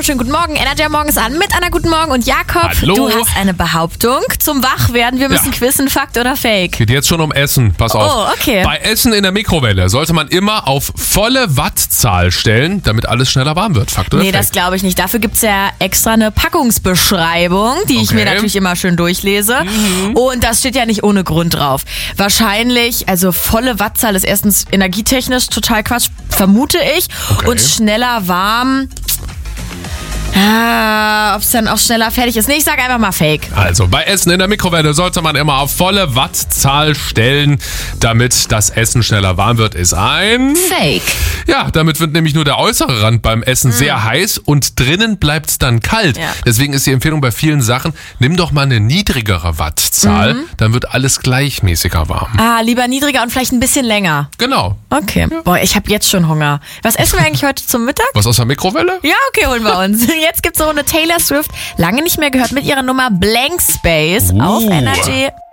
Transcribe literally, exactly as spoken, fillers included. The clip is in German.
schönen guten Morgen. Energy Morgen ist an mit Anna, guten Morgen. Und Jakob, Hallo. du hast eine Behauptung zum Wachwerden. Wir müssen Ja. quizzen, Fakt oder Fake? Geht jetzt schon um Essen. Pass auf. Oh, okay. Bei Essen in der Mikrowelle sollte man immer auf volle Wattzahl stellen, damit alles schneller warm wird. Fakt oder Nee, das Fake? glaube ich nicht. Dafür gibt's ja extra eine Packungsbeschreibung, die ich Okay. mir natürlich immer schön durchlese. Und das steht ja nicht ohne Grund drauf. Wahrscheinlich, also volle Wattzahl ist erstens energietechnisch total Quatsch, vermute ich. Okay. Und schneller warm. Ah, ob es dann auch schneller fertig ist. Nee, ich sage einfach mal Fake. Also, bei Essen in der Mikrowelle sollte man immer auf volle Wattzahl stellen, damit das Essen schneller warm wird, ist ein... Fake. Ja, damit wird nämlich nur der äußere Rand beim Essen sehr heiß und drinnen bleibt's dann kalt. Ja. Deswegen ist die Empfehlung bei vielen Sachen, nimm doch mal eine niedrigere Wattzahl, dann wird alles gleichmäßiger warm. Ah, lieber niedriger und vielleicht ein bisschen länger. Genau. Okay. Boah, ich habe jetzt schon Hunger. Was essen wir eigentlich heute zum Mittag? Was aus der Mikrowelle? Ja, okay, holen wir uns. Jetzt gibt's so eine Taylor Swift, lange nicht mehr gehört, mit ihrer Nummer Blank Space Uh. auf Energy.